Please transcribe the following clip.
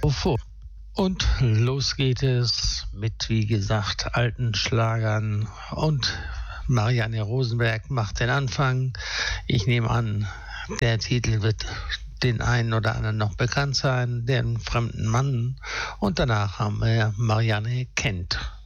Wovor? Und los geht es mit, wie gesagt, alten Schlagern und Marianne Rosenberg macht den Anfang. Ich nehme an, der Titel wird den einen oder anderen noch bekannt sein, den fremden Mann. Und danach haben wir Marianne kennt.